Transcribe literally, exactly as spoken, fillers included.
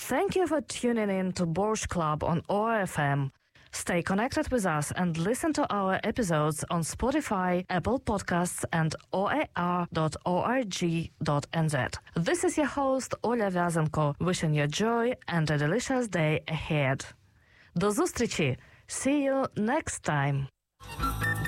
Thank you for tuning in to Borsch Club on O R F M. Stay connected with us and listen to our episodes on Spotify, Apple Podcasts and o a r dot org dot n z. This is your host, Oля Vyazenko, wishing you joy and a delicious day ahead. До зустрічі! See you next time!